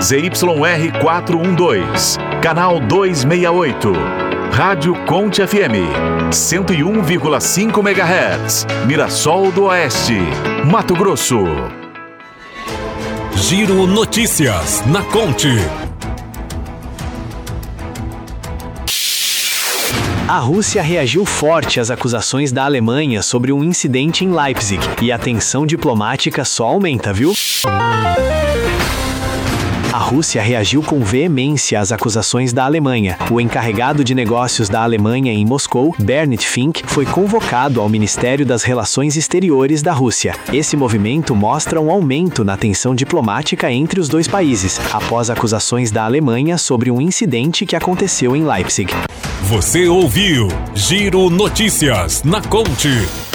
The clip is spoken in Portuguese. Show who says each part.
Speaker 1: ZYR412, canal 268. Rádio Conte FM, 101,5 MHz, Mirassol do Oeste, Mato Grosso.
Speaker 2: Giro Notícias na Conte.
Speaker 3: A Rússia reagiu forte às acusações da Alemanha sobre um incidente em Leipzig e a tensão diplomática só aumenta, viu? A Rússia reagiu com veemência às acusações da Alemanha. O encarregado de negócios da Alemanha em Moscou, Bernhard Fink, foi convocado ao Ministério das Relações Exteriores da Rússia. Esse movimento mostra um aumento na tensão diplomática entre os dois países, após acusações da Alemanha sobre um incidente que aconteceu em Leipzig.
Speaker 2: Você ouviu Giro Notícias na Conte.